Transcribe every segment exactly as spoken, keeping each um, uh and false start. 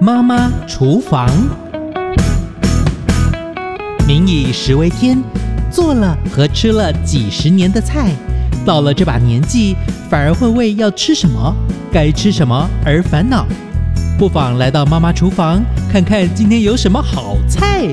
妈妈厨房。民以食为天，做了和吃了几十年的菜，到了这把年纪，反而会为要吃什么、该吃什么而烦恼。不妨来到妈妈厨房，看看今天有什么好菜。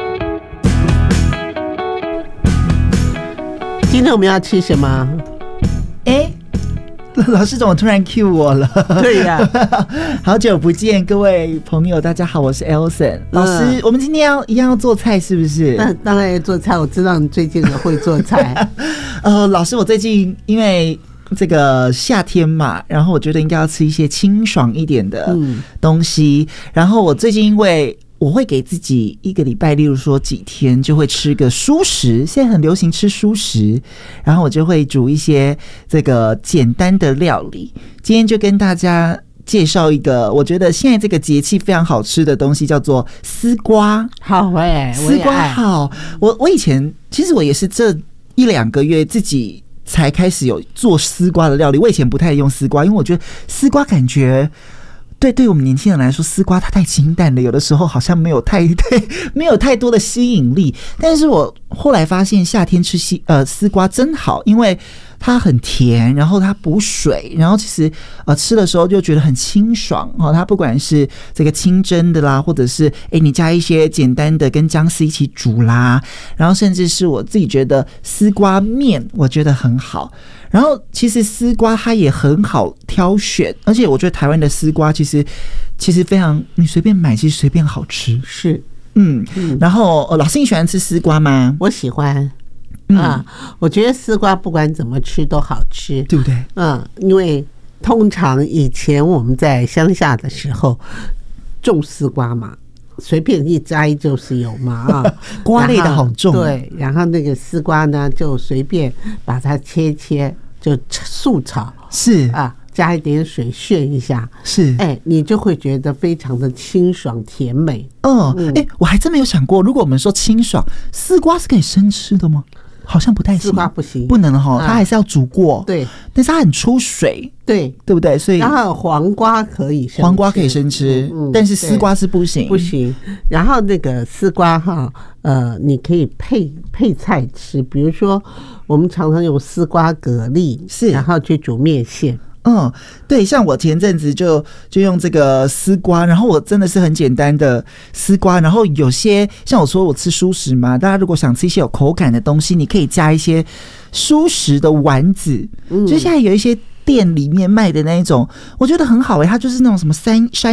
今天我们要吃什么？ 哎，老师怎么突然 cue 我了？ 对呀、啊， 好久不见，各位朋友，大家好，我是 Elson 老师。嗯、我们今天要一样要做菜，是不是？ 那当然要做菜，我知道你最近很会做菜。 呃，老师，我最近因为这个夏天嘛，然后我觉得应该要吃一些清爽一点的东西。嗯、然后我最近因为我会给自己一个礼拜，例如说几天就会吃个蔬食，现在很流行吃蔬食，然后我就会煮一些这个简单的料理。今天就跟大家介绍一个我觉得现在这个节气非常好吃的东西，叫做丝瓜。 好哎、欸， 丝瓜好，我我以前其实我也是这一两个月自己才开始有做丝瓜的料理，我以前不太用丝瓜，因为我觉得丝瓜感觉对对我们年轻人来说，丝瓜它太清淡了，有的时候好像没有太太没有太多的吸引力。但是我后来发现夏天吃西呃丝瓜真好，因为它很甜，然后它补水，然后其实呃吃的时候就觉得很清爽哦。它不管是这个清蒸的啦，或者是哎你加一些简单的跟姜丝一起煮啦，然后甚至是我自己觉得丝瓜面，我觉得很好。然后其实丝瓜它也很好挑选，而且我觉得台湾的丝瓜其实其实非常，你随便买其实随便好吃。 是， 嗯，嗯然后、呃、老师你喜欢吃丝瓜吗？ 我喜欢。 嗯、 啊，我觉得丝瓜不管怎么吃都好吃， 对不对？ 嗯，因为通常以前我们在乡下的时候种丝瓜嘛，随便一摘就是有嘛啊， 瓜类的好重。 对，然后那个丝瓜呢，就随便把它切切，就素炒， 是啊，加一点水炫一下， 是， 哎，你就会觉得非常的清爽甜美。 嗯，哎、欸，我还真没有想过，如果我们说清爽，丝瓜是可以生吃的吗？好像不太行， 丝瓜不行， 不能哈，它还是要煮过。 对， 但是它很出水， 对， 对不对？所以然后黄瓜可以生吃， 黄瓜可以生吃，嗯、但是丝瓜是不行， 不行。然后那个丝瓜哈，呃，你可以配配菜吃，比如说我们常常用丝瓜蛤蜊， 是， 然后去煮面线。 嗯，对，像我前阵子就就用这个丝瓜，然后我真的是很简单的丝瓜，然后有些像我说我吃蔬食嘛，大家如果想吃一些有口感的东西，你可以加一些蔬食的丸子，嗯，就现在有一些店里面卖的那一种，我觉得很好哎、欸，它就是那种什么山山